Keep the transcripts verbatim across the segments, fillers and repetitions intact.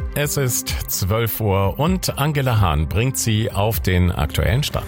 Es ist zwölf Uhr und Angela Hahn bringt Sie auf den aktuellen Stand.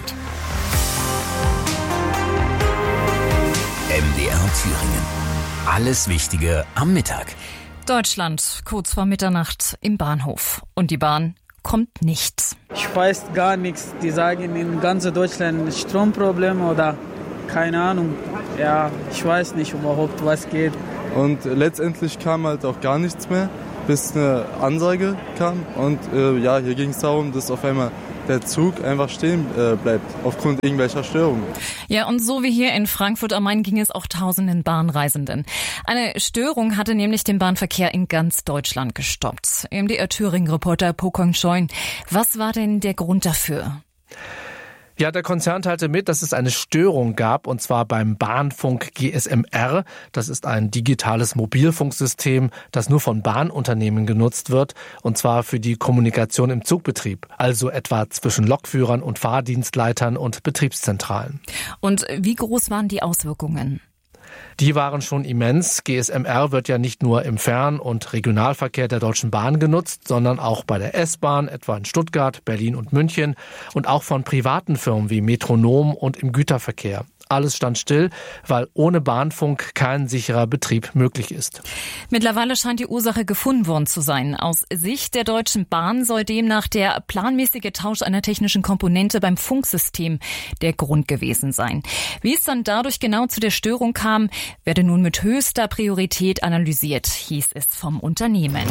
M D R Thüringen. Alles Wichtige am Mittag. Deutschland, kurz vor Mitternacht im Bahnhof. Und die Bahn kommt nicht. Ich weiß gar nichts. Die sagen in ganz Deutschland Stromproblem oder keine Ahnung. Ja, ich weiß nicht überhaupt, was geht. Und letztendlich kam halt auch gar nichts mehr, bis eine Ansage kam. Und äh, ja, hier ging es darum, dass auf einmal der Zug einfach stehen äh, bleibt, aufgrund irgendwelcher Störungen. Ja, und so wie hier in Frankfurt am Main ging es auch tausenden Bahnreisenden. Eine Störung hatte nämlich den Bahnverkehr in ganz Deutschland gestoppt. M D R Thüringen-Reporter Pokong Scheun. Was war denn der Grund dafür? Ja, der Konzern teilte mit, dass es eine Störung gab, und zwar beim Bahnfunk G S M R. Das ist ein digitales Mobilfunksystem, das nur von Bahnunternehmen genutzt wird, und zwar für die Kommunikation im Zugbetrieb, also etwa zwischen Lokführern und Fahrdienstleitern und Betriebszentralen. Und wie groß waren die Auswirkungen? Die waren schon immens. G S M R wird ja nicht nur im Fern- und Regionalverkehr der Deutschen Bahn genutzt, sondern auch bei der S-Bahn, etwa in Stuttgart, Berlin und München, und auch von privaten Firmen wie Metronom und im Güterverkehr. Alles stand still, weil ohne Bahnfunk kein sicherer Betrieb möglich ist. Mittlerweile scheint die Ursache gefunden worden zu sein. Aus Sicht der Deutschen Bahn soll demnach der planmäßige Tausch einer technischen Komponente beim Funksystem der Grund gewesen sein. Wie es dann dadurch genau zu der Störung kam, werde nun mit höchster Priorität analysiert, hieß es vom Unternehmen.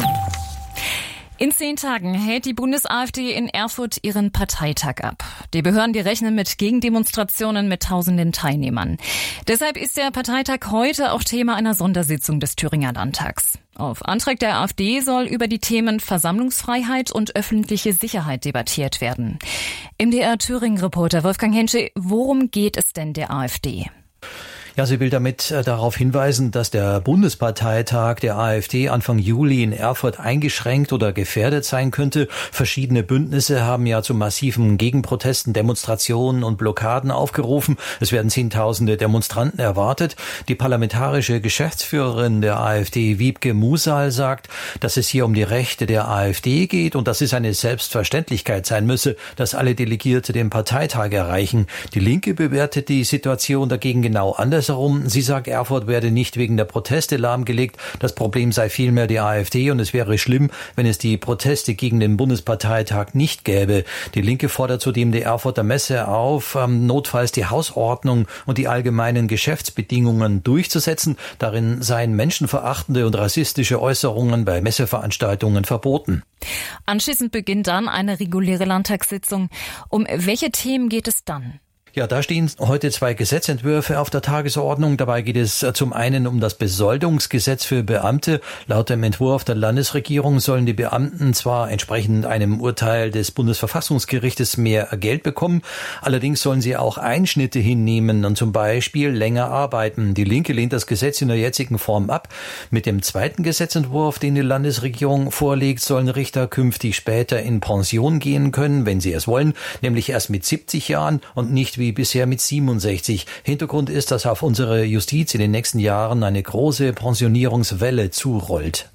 In zehn Tagen hält die Bundes-AfD in Erfurt ihren Parteitag ab. Die Behörden, die rechnen mit Gegendemonstrationen mit tausenden Teilnehmern. Deshalb ist der Parteitag heute auch Thema einer Sondersitzung des Thüringer Landtags. Auf Antrag der AfD soll über die Themen Versammlungsfreiheit und öffentliche Sicherheit debattiert werden. M D R Thüringen-Reporter Wolfgang Hensche, worum geht es denn der AfD? Ja, sie will damit äh, darauf hinweisen, dass der Bundesparteitag der AfD Anfang Juli in Erfurt eingeschränkt oder gefährdet sein könnte. Verschiedene Bündnisse haben ja zu massiven Gegenprotesten, Demonstrationen und Blockaden aufgerufen. Es werden Zehntausende Demonstranten erwartet. Die parlamentarische Geschäftsführerin der AfD, Wiebke Musal, sagt, dass es hier um die Rechte der AfD geht und dass es eine Selbstverständlichkeit sein müsse, dass alle Delegierte den Parteitag erreichen. Die Linke bewertet die Situation dagegen genau anders. Sie sagt, Erfurt werde nicht wegen der Proteste lahmgelegt. Das Problem sei vielmehr die AfD und es wäre schlimm, wenn es die Proteste gegen den Bundesparteitag nicht gäbe. Die Linke fordert zudem die Erfurter Messe auf, notfalls die Hausordnung und die allgemeinen Geschäftsbedingungen durchzusetzen. Darin seien menschenverachtende und rassistische Äußerungen bei Messeveranstaltungen verboten. Anschließend beginnt dann eine reguläre Landtagssitzung. Um welche Themen geht es dann? Ja, da stehen heute zwei Gesetzentwürfe auf der Tagesordnung. Dabei geht es zum einen um das Besoldungsgesetz für Beamte. Laut dem Entwurf der Landesregierung sollen die Beamten zwar entsprechend einem Urteil des Bundesverfassungsgerichtes mehr Geld bekommen, allerdings sollen sie auch Einschnitte hinnehmen und zum Beispiel länger arbeiten. Die Linke lehnt das Gesetz in der jetzigen Form ab. Mit dem zweiten Gesetzentwurf, den die Landesregierung vorlegt, sollen Richter künftig später in Pension gehen können, wenn sie es wollen, nämlich erst mit siebzig Jahren und nicht wie bisher mit siebenundsechzig. Hintergrund ist, dass auf unsere Justiz in den nächsten Jahren eine große Pensionierungswelle zurollt.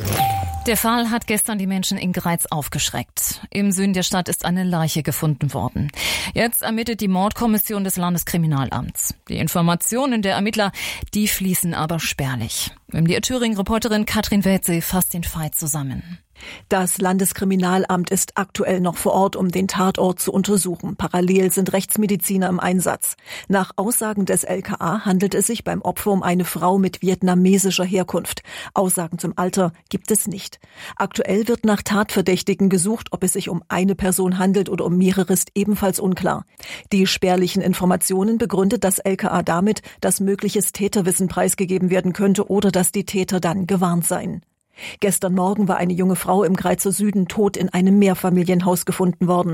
Der Fall hat gestern die Menschen in Greiz aufgeschreckt. Im Süden der Stadt ist eine Leiche gefunden worden. Jetzt ermittelt die Mordkommission des Landeskriminalamts. Die Informationen der Ermittler, die fließen aber spärlich. Die Thüringen-Reporterin Katrin Welze fasst den Fall zusammen. Das Landeskriminalamt ist aktuell noch vor Ort, um den Tatort zu untersuchen. Parallel sind Rechtsmediziner im Einsatz. Nach Aussagen des L K A handelt es sich beim Opfer um eine Frau mit vietnamesischer Herkunft. Aussagen zum Alter gibt es nicht. Aktuell wird nach Tatverdächtigen gesucht. Ob es sich um eine Person handelt oder um mehrere, ist ebenfalls unklar. Die spärlichen Informationen begründet das L K A damit, dass mögliches Täterwissen preisgegeben werden könnte oder dass die Täter dann gewarnt seien. Gestern Morgen war eine junge Frau im Greizer Süden tot in einem Mehrfamilienhaus gefunden worden.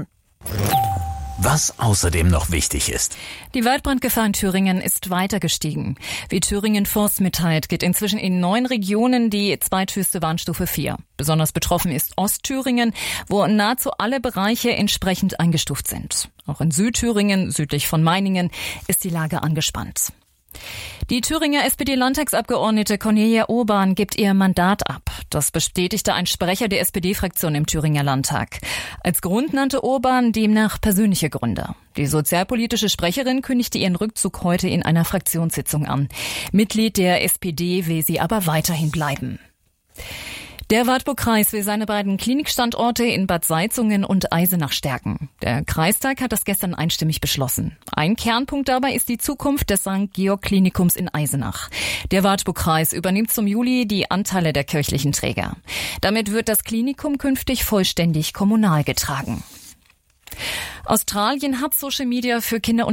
Was außerdem noch wichtig ist. Die Waldbrandgefahr in Thüringen ist weiter gestiegen. Wie Thüringen Forst mitteilt, geht inzwischen in neun Regionen die zweithöchste Warnstufe vier. Besonders betroffen ist Ostthüringen, wo nahezu alle Bereiche entsprechend eingestuft sind. Auch in Südthüringen, südlich von Meiningen, ist die Lage angespannt. Die Thüringer S P D-Landtagsabgeordnete Cornelia Urban gibt ihr Mandat ab. Das bestätigte ein Sprecher der S P D-Fraktion im Thüringer Landtag. Als Grund nannte Urban demnach persönliche Gründe. Die sozialpolitische Sprecherin kündigte ihren Rückzug heute in einer Fraktionssitzung an. Mitglied der S P D will sie aber weiterhin bleiben. Der Wartburg-Kreis will seine beiden Klinikstandorte in Bad Salzungen und Eisenach stärken. Der Kreistag hat das gestern einstimmig beschlossen. Ein Kernpunkt dabei ist die Zukunft des Sankt Georg Klinikums in Eisenach. Der Wartburg-Kreis übernimmt zum Juli die Anteile der kirchlichen Träger. Damit wird das Klinikum künftig vollständig kommunal getragen. Australien hat Social Media für Kinder und